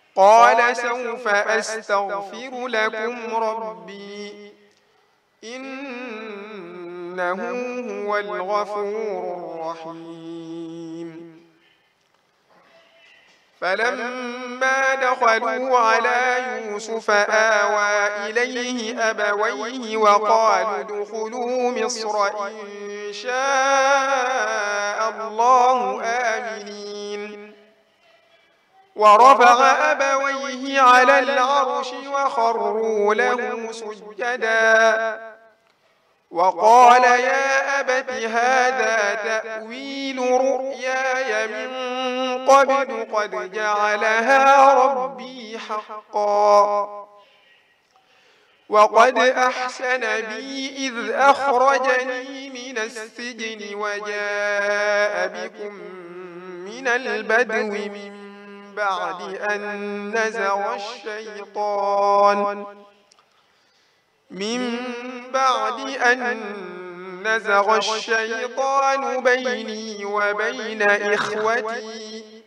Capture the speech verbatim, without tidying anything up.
قال سوف أستغفر لكم ربي إنه هو الغفور الرحيم. فلما دخلوا على يوسف آوى إليه أبويه وقالوا ادخلوا مصر إن شاء الله آمنين. ورفع أبويه على العرش وخروا له سجدا وقال يا أبت هذا تأويل رؤياي من قبل قد جعلها ربي حقا وقد أحسن بي إذ أخرجني من السجن وجاء بكم من البدو من بعد أن نزغ الشيطان من بعد أن نزغ الشيطان بيني وبين إخوتي